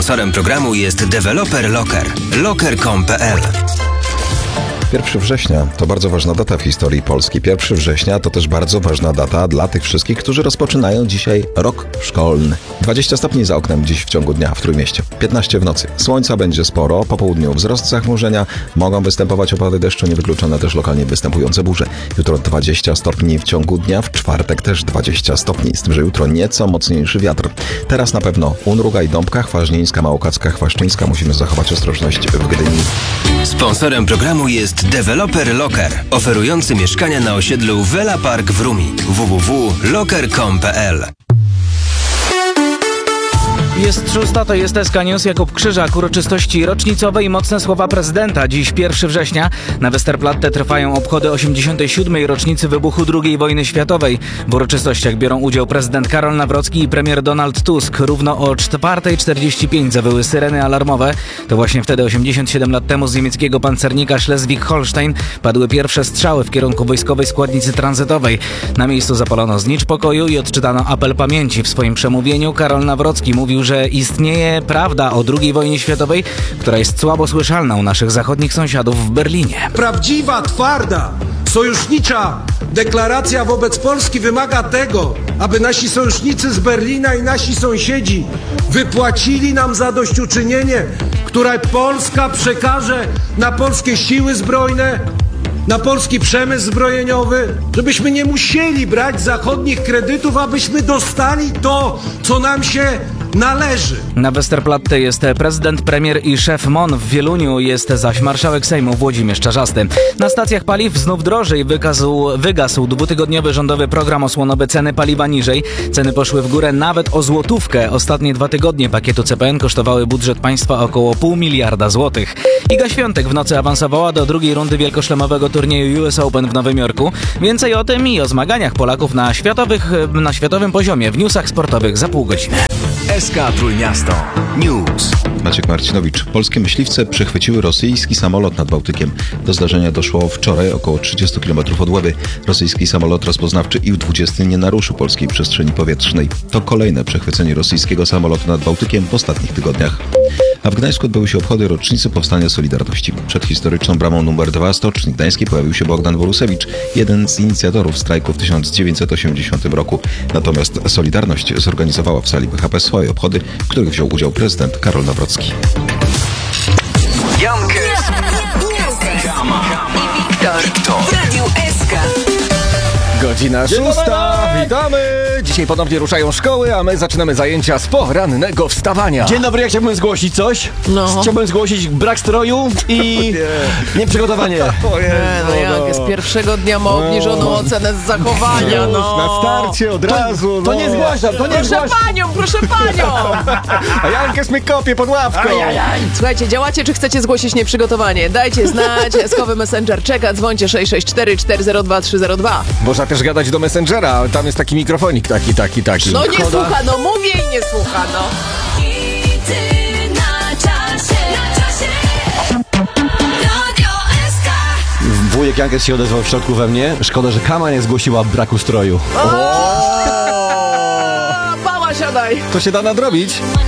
Sponsorem programu jest deweloper Locker. Locker.com.pl. 1 września to bardzo ważna data w historii Polski. 1 września to też bardzo ważna data dla tych wszystkich, którzy rozpoczynają dzisiaj rok szkolny. 20 stopni za oknem dziś w ciągu dnia w Trójmieście. 15 w nocy. Słońca będzie sporo, po południu wzrost zachmurzenia, mogą występować opady deszczu, niewykluczone też lokalnie występujące burze. Jutro 20 stopni w ciągu dnia, w czwartek też 20 stopni, z tym, że jutro nieco mocniejszy wiatr. Teraz na pewno Unruga i Dąbka, Chwaźnieńska, Małokacka, Chwaszczyńska. Musimy zachować ostrożność w Gdyni. Sponsorem programu jest deweloper Locker, oferujący mieszkania na osiedlu Vela Park w Rumi. www.locker.com.pl. Jest 6, to jest SK News. Jakub Krzyżak, uroczystości rocznicowe i mocne słowa prezydenta. Dziś 1 września na Westerplatte trwają obchody 87. rocznicy wybuchu II wojny światowej. W uroczystościach biorą udział prezydent Karol Nawrocki i premier Donald Tusk. Równo o 4:45 zawyły syreny alarmowe. To właśnie wtedy 87 lat temu z niemieckiego pancernika Schleswig-Holstein padły pierwsze strzały w kierunku wojskowej składnicy tranzytowej. Na miejscu zapalono znicz pokoju i odczytano apel pamięci. W swoim przemówieniu Karol Nawrocki mówił, że istnieje prawda o II wojnie światowej, która jest słabo słyszalna u naszych zachodnich sąsiadów w Berlinie. Prawdziwa, twarda, sojusznicza deklaracja wobec Polski wymaga tego, aby nasi sojusznicy z Berlina i nasi sąsiedzi wypłacili nam zadośćuczynienie, które Polska przekaże na polskie siły zbrojne, na polski przemysł zbrojeniowy, żebyśmy nie musieli brać zachodnich kredytów, abyśmy dostali to, co nam się należy. Na Westerplatte jest prezydent, premier i szef MON. W Wieluniu jest zaś marszałek Sejmu Włodzimierz Czarzasty. Na stacjach paliw znów drożej. Wygasł dwutygodniowy rządowy program osłonowy ceny paliwa niżej. Ceny poszły w górę nawet o złotówkę. Ostatnie 2 tygodnie pakietu CPN kosztowały budżet państwa około 0,5 miliarda złotych. Iga Świątek w nocy awansowała do drugiej rundy wielkoszlemowego turnieju US Open w Nowym Jorku. Więcej o tym i o zmaganiach Polaków na światowym poziomie w newsach sportowych za pół godziny. SK Trójmiasto News. Maciek Marcinowicz. Polskie myśliwce przechwyciły rosyjski samolot nad Bałtykiem. Do zdarzenia doszło wczoraj około 30 km od Łeby. Rosyjski samolot rozpoznawczy IL-20 nie naruszył polskiej przestrzeni powietrznej. To kolejne przechwycenie rosyjskiego samolotu nad Bałtykiem w ostatnich tygodniach. A w Gdańsku odbyły się obchody rocznicy powstania Solidarności. Przed historyczną bramą nr 2 Stoczni Gdańskiej pojawił się Bogdan Borusewicz, jeden z inicjatorów strajku w 1980 roku. Natomiast Solidarność zorganizowała w sali BHP swoje obchody, w których wziął udział prezydent Karol Nawrocki. Jankes, Kama i Wiktor w Radiu SK. Godzina 6. Witamy! Dzisiaj ponownie ruszają szkoły, a my zaczynamy zajęcia z porannego wstawania. Dzień dobry, ja chciałbym zgłosić coś. Chciałbym zgłosić brak stroju i nieprzygotowanie. Jak z pierwszego dnia ma obniżoną ocenę z zachowania, Na starcie od razu. To nie zgłaszam, to nie Proszę zgłaszam. panią! A Jankes mnie kopie pod ławką. Słuchajcie, działacie czy chcecie zgłosić nieprzygotowanie? Dajcie znać, Eskowy Messenger czeka, dzwońcie 664 402 302. Można też gadać do Messengera, tam jest taki mikrofonik, taki. No nie słucha, no mówię i nie słucha, no. I ty na czasie. Radio SK. Wujek Jankes się odezwał w środku we mnie. Szkoda, że Kama nie zgłosiła braku stroju. Pała, siadaj. To się da nadrobić.